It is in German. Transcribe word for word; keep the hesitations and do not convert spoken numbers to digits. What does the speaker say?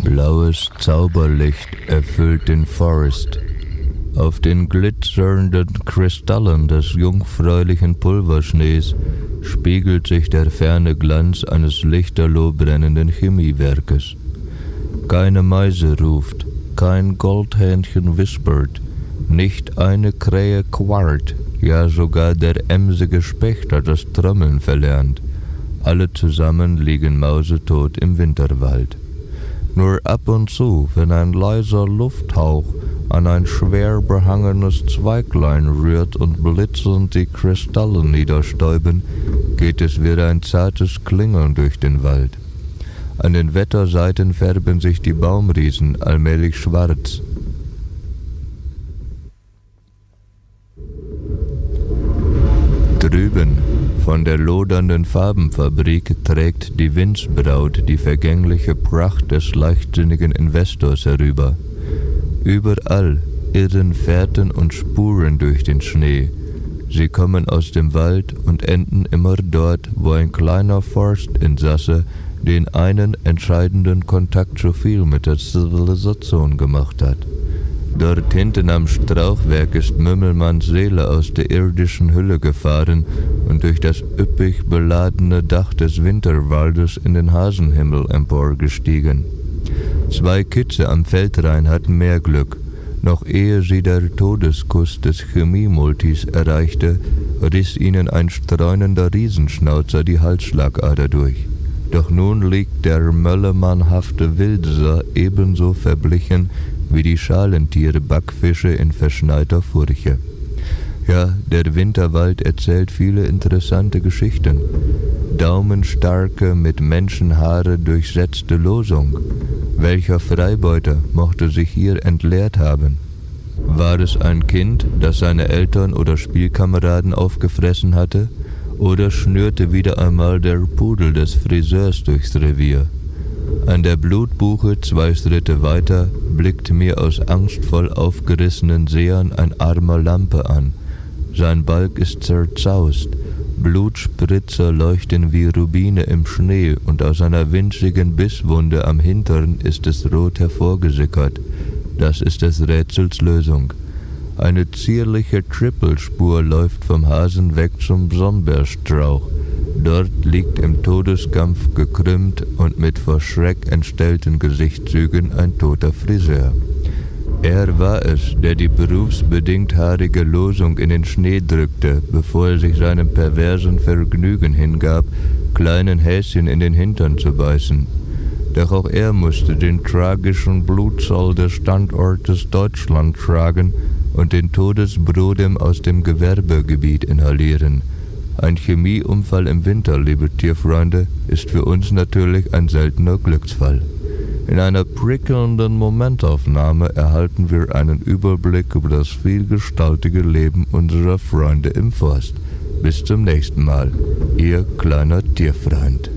Blaues Zauberlicht erfüllt den Forst. Auf den glitzernden Kristallen des jungfräulichen Pulverschnees spiegelt sich der ferne Glanz eines lichterloh brennenden Chemiewerkes. Keine Meise ruft, kein Goldhähnchen wispert, nicht eine Krähe quallt, ja sogar der emsige Specht hat das Trommeln verlernt. Alle zusammen liegen mausetot im Winterwald. Nur ab und zu, wenn ein leiser Lufthauch an ein schwer behangenes Zweiglein rührt und blitzend die Kristalle niederstäuben, geht es wie ein zartes Klingeln durch den Wald. An den Wetterseiten färben sich die Baumriesen allmählich schwarz. Drüben, von der lodernden Farbenfabrik, trägt die Windsbraut die vergängliche Pracht des leichtsinnigen Investors herüber. Überall irren Fährten und Spuren durch den Schnee. Sie kommen aus dem Wald und enden immer dort, wo ein kleiner Forstinsasse den einen entscheidenden Kontakt zu viel mit der Zivilisation gemacht hat. Dort hinten am Strauchwerk ist Mümmelmanns Seele aus der irdischen Hülle gefahren und durch das üppig beladene Dach des Winterwaldes in den Hasenhimmel emporgestiegen. Zwei Kitze am Feldrain hatten mehr Glück. Noch ehe sie der Todeskuss des Chemiemultis erreichte, riss ihnen ein streunender Riesenschnauzer die Halsschlagader durch. Doch nun liegt der möllemannhafte Wildser ebenso verblichen wie die Schalentiere Backfische in verschneiter Furche. Ja, der Winterwald erzählt viele interessante Geschichten. Daumenstarke, mit Menschenhaare durchsetzte Losung. Welcher Freibeuter mochte sich hier entleert haben? War es ein Kind, das seine Eltern oder Spielkameraden aufgefressen hatte? Oder schnürte wieder einmal der Pudel des Friseurs durchs Revier? An der Blutbuche zwei Schritte weiter blickt mir aus angstvoll aufgerissenen Sehern ein armer Lampe an. Sein Balg ist zerzaust, Blutspritzer leuchten wie Rubine im Schnee und aus einer winzigen Bisswunde am Hintern ist es rot hervorgesickert. Das ist des Rätsels Lösung. Eine zierliche Trippelspur läuft vom Hasen weg zum Brombeerstrauch. Dort liegt im Todeskampf gekrümmt und mit vor Schreck entstellten Gesichtszügen ein toter Friseur. Er war es, der die berufsbedingt haarige Losung in den Schnee drückte, bevor er sich seinem perversen Vergnügen hingab, kleinen Häschen in den Hintern zu beißen. Doch auch er musste den tragischen Blutzoll des Standortes Deutschland tragen und den Todesbrodem aus dem Gewerbegebiet inhalieren. Ein Chemieunfall im Winter, liebe Tierfreunde, ist für uns natürlich ein seltener Glücksfall. In einer prickelnden Momentaufnahme erhalten wir einen Überblick über das vielgestaltige Leben unserer Freunde im Forst. Bis zum nächsten Mal, Ihr kleiner Tierfreund.